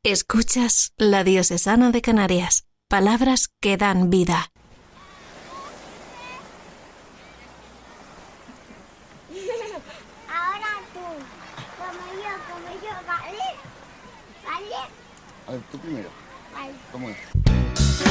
Escuchas La Diocesana de Canarias. Palabras que dan vida. Ahora tú, como yo, ¿vale? ¿Vale? A ver, tú primero. Vale. ¿Cómo es?